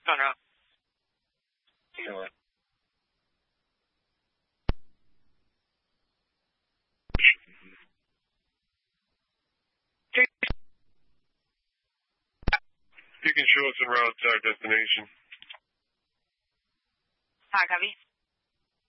going up. Sure. You can show us en route to our destination. Hi, copy.